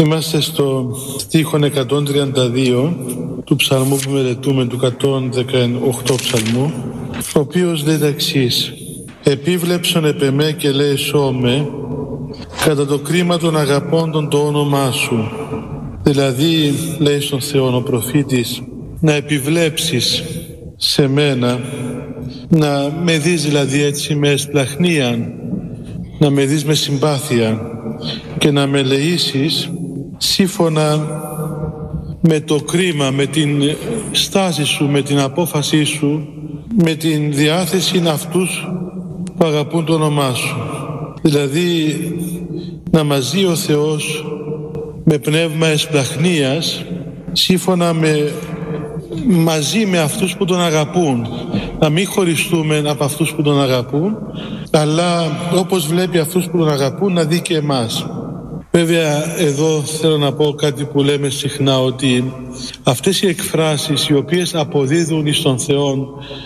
Είμαστε στο στίχο 132 του ψαλμού που μελετούμε, του 118 ψαλμού, ο οποίος λέει τα εξής: «Επίβλεψον επ' εμέ και λέει σώμε, κατά το κρίμα των αγαπώντων το όνομά σου». Δηλαδή, λέει στον Θεό ο προφήτης, να επιβλέψεις σε μένα, να με δεις δηλαδή έτσι με εσπλαχνία, να με δεις με συμπάθεια και να με ελεήσεις σύμφωνα με το κρίμα, με την στάση σου, με την απόφασή σου, με την διάθεση αυτούς που αγαπούν το όνομά σου. Δηλαδή να μας δει ο Θεός με πνεύμα εσπλαχνίας, σύμφωνα μαζί με αυτούς που τον αγαπούν. Να μην χωριστούμε από αυτούς που τον αγαπούν, αλλά όπως βλέπει αυτούς που τον αγαπούν να δει και εμάς. Βέβαια εδώ θέλω να πω κάτι που λέμε συχνά, ότι αυτές οι εκφράσεις οι οποίες αποδίδουν εις τον Θεό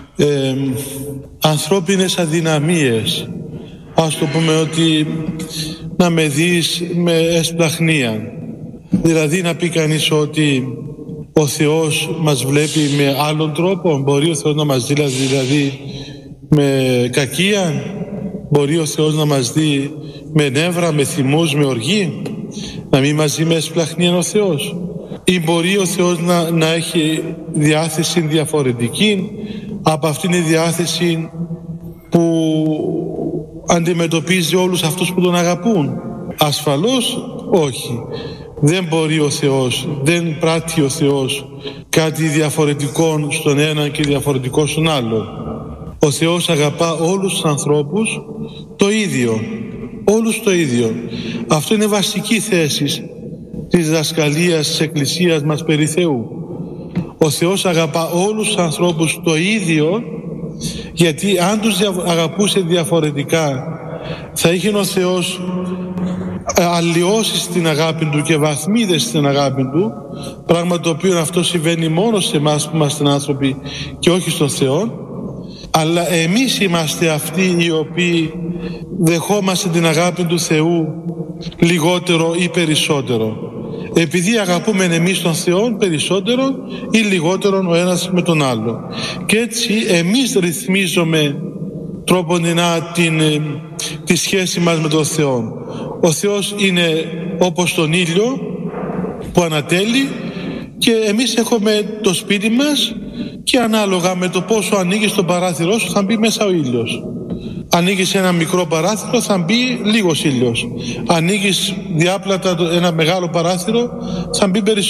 ανθρώπινες αδυναμίες, ας το πούμε, ότι να με δεις με εσπλαχνία, δηλαδή να πει κανείς ότι ο Θεός μας βλέπει με άλλον τρόπο. Μπορεί ο Θεός να μας δει δηλαδή με κακία? Μπορεί ο Θεός να μας δει με νεύρα, με θυμούς, με οργή? Να μην μας δει με εσπλαχνία ο Θεός? Ή μπορεί ο Θεός να έχει διάθεση διαφορετική από αυτήν τη διάθεση που αντιμετωπίζει όλους αυτούς που τον αγαπούν? Ασφαλώς όχι. Δεν μπορεί ο Θεός, δεν πράττει ο Θεός κάτι διαφορετικό στον έναν και διαφορετικό στον άλλον. Ο Θεός αγαπά όλους τους ανθρώπους το ίδιο, όλους το ίδιο. Αυτό είναι βασική θέση της διδασκαλίας της Εκκλησίας μας περί Θεού. Ο Θεός αγαπά όλους τους ανθρώπους το ίδιο, γιατί αν τους αγαπούσε διαφορετικά θα είχε ο Θεός αλλοιώσει στην αγάπη Του και βαθμίδες στην αγάπη Του, πράγμα το οποίο αυτό συμβαίνει μόνο σε εμάς που είμαστε άνθρωποι και όχι στον Θεό. Αλλά εμείς είμαστε αυτοί οι οποίοι δεχόμαστε την αγάπη του Θεού λιγότερο ή περισσότερο, επειδή αγαπούμε εμείς τον Θεό περισσότερο ή λιγότερο ο ένας με τον άλλο. Και έτσι εμείς ρυθμίζουμε τρόποντινά τη σχέση μας με τον Θεό. Ο Θεός είναι όπως τον ήλιο που ανατέλει και εμείς έχουμε το σπίτι μας και ανάλογα με το πόσο ανοίγεις το παράθυρό σου θα μπει μέσα ο ήλιος. Ανοίγεις ένα μικρό παράθυρο θα μπει λίγος ήλιος. Ανοίγεις διάπλατα ένα μεγάλο παράθυρο θα μπει περισσότερο.